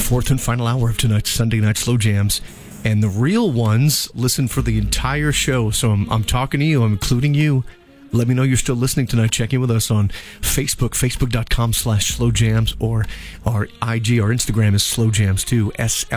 fourth and final hour of tonight's Sunday Night Slow Jams. And the real ones listen for the entire show. So I'm talking to you. I'm including you. Let me know you're still listening tonight. Check in with us on Facebook, facebook.com/slowjams, or our IG, our Instagram is slowjams2,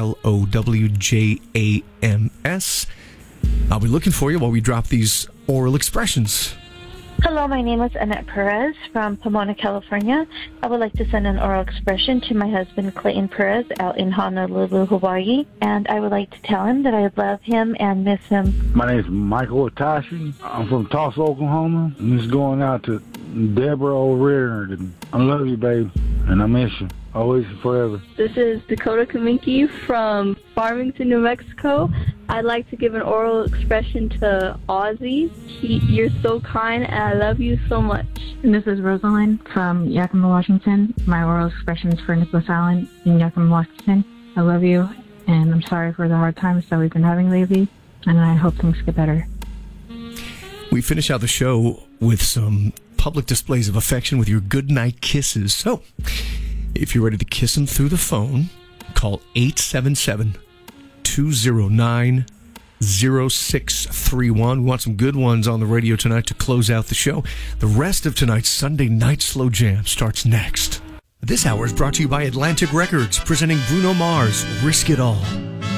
SLOWJAMS. I'll be looking for you while we drop these oral expressions. Hello, my name is Annette Perez from Pomona, California. I would like to send an oral expression to my husband, Clayton Perez, out in Honolulu, Hawaii. And I would like to tell him that I love him and miss him. My name is Michael Atashi. I'm from Tulsa, Oklahoma. I'm just going out to Deborah O'Riordan. I love you, babe, and I miss you. Always and forever. This is Dakota Kaminski from Farmington, New Mexico. I'd like to give an oral expression to Ozzy. You're so kind, and I love you so much. And this is Rosalind from Yakima, Washington. My oral expression is for Nicholas Allen in Yakima, Washington. I love you, and I'm sorry for the hard times that we've been having lately, and I hope things get better. We finish out the show with some public displays of affection with your goodnight kisses. So, if you're ready to kiss him through the phone, call 877-209-0631. We want some good ones on the radio tonight to close out the show. The rest of tonight's Sunday Night Slow Jam starts next. This hour is brought to you by Atlantic Records, presenting Bruno Mars' Risk It All.